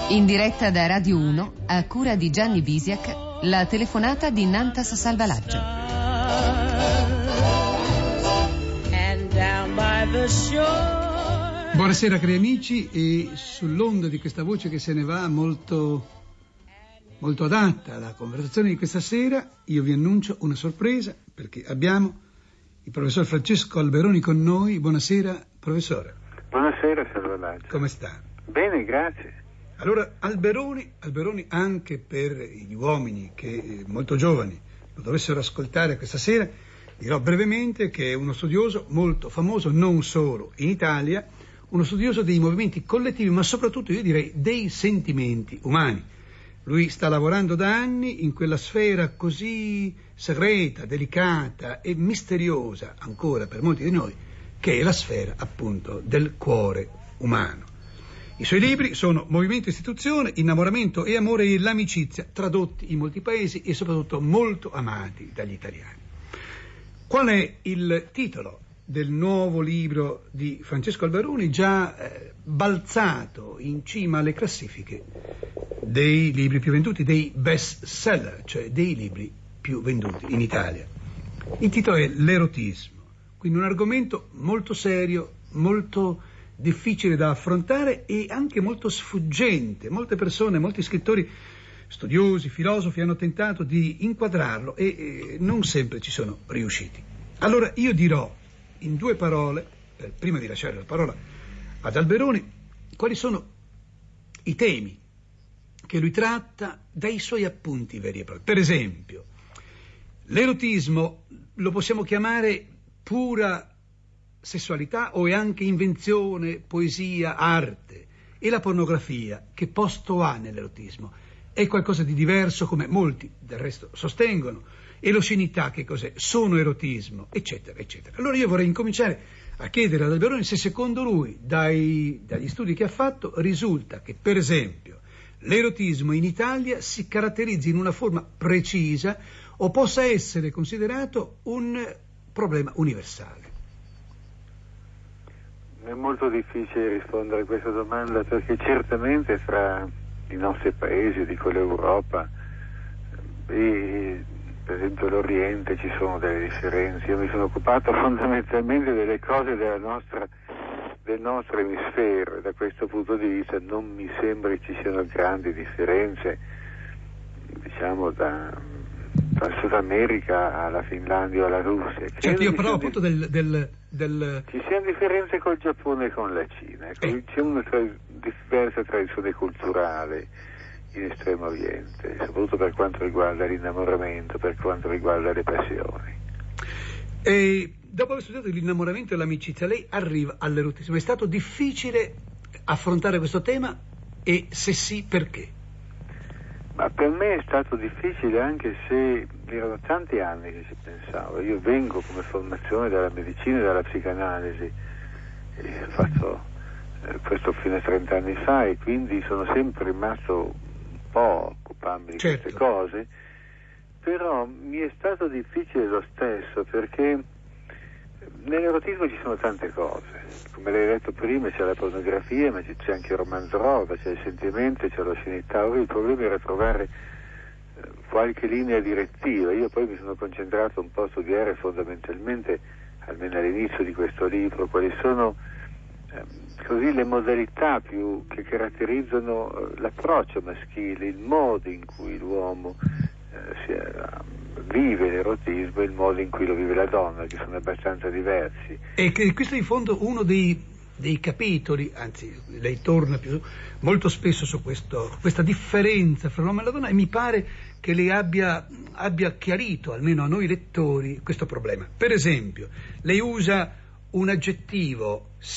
In diretta da Radio 1, a cura di Gianni Bisiak, la telefonata di Nantas Salvalaggio. Buonasera cari amici, e sull'onda di questa voce che se ne va molto adatta alla conversazione di questa sera, io vi annuncio una sorpresa, perché abbiamo il professor Francesco Alberoni con noi. Buonasera professore. Buonasera Salvalaggio. Come sta? Bene, grazie. Allora, Alberoni anche per gli uomini che molto giovani lo dovessero ascoltare questa sera, dirò brevemente che è uno studioso molto famoso, non solo in Italia, uno studioso dei movimenti collettivi, ma soprattutto io direi dei sentimenti umani. Lui sta lavorando da anni in quella sfera così segreta, delicata e misteriosa ancora per molti di noi, che è la sfera appunto del cuore umano. I suoi libri sono Movimento e Istituzione, Innamoramento e Amore e l'Amicizia, tradotti in molti paesi e soprattutto molto amati dagli italiani. Qual è il titolo del nuovo libro di Francesco Alberoni, già balzato in cima alle classifiche dei libri più venduti, dei best seller, cioè dei libri più venduti in Italia? Il titolo è L'erotismo, quindi un argomento molto serio, molto difficile da affrontare e anche molto sfuggente. Molte persone, molti scrittori, studiosi, filosofi hanno tentato di inquadrarlo e non sempre ci sono riusciti. Allora io dirò in due parole, prima di lasciare la parola ad Alberoni, quali sono i temi che lui tratta dai suoi appunti veri e propri. Per esempio, l'erotismo lo possiamo chiamare pura sessualità o è anche invenzione, poesia, arte? E la pornografia che posto ha nell'erotismo? È qualcosa di diverso, come molti del resto sostengono? E l'oscenità che cos'è? Sono erotismo, eccetera, eccetera. Allora io vorrei incominciare a chiedere ad Alberoni se secondo lui, dagli studi che ha fatto, risulta che per esempio l'erotismo in Italia si caratterizzi in una forma precisa o possa essere considerato un problema universale. È molto difficile rispondere a questa domanda, perché certamente fra i nostri paesi, dico l'Europa e per esempio l'Oriente, ci sono delle differenze. Io mi sono occupato fondamentalmente delle cose del nostro emisfero e da questo punto di vista non mi sembra che ci siano grandi differenze, diciamo dal Sud America alla Finlandia o alla Russia. Certo, io parlavo appunto del... Ci siano differenze col Giappone e con la Cina, c'è una diversa tradizione culturale in Estremo Oriente, soprattutto per quanto riguarda l'innamoramento, per quanto riguarda le passioni. E dopo aver studiato l'innamoramento e l'amicizia, lei arriva all'erotismo. È stato difficile affrontare questo tema e se sì, perché? Ma per me è stato difficile, anche se erano tanti anni che ci pensavo. Io vengo come formazione dalla medicina e dalla psicanalisi, e ho fatto questo fino a 30 anni fa, e quindi sono sempre rimasto un po' occupandomi di queste cose, però mi è stato difficile lo stesso, perché nell'erotismo ci sono tante cose. Come lei ha detto prima, c'è la pornografia, ma c'è anche il romanzo rosa, c'è il sentimento, c'è l'oscenità. Ora il problema era trovare qualche linea direttiva. Io poi mi sono concentrato un po' a studiare fondamentalmente, almeno all'inizio di questo libro, quali sono così le modalità più che caratterizzano l'approccio maschile, il modo in cui l'uomo vive l'erotismo e il modo in cui lo vive la donna, che sono abbastanza diversi. E che questo è in fondo uno dei capitoli, anzi lei torna molto spesso su questa differenza fra l'uomo e la donna, e mi pare che lei abbia chiarito, almeno a noi lettori, questo problema. Per esempio, lei usa un aggettivo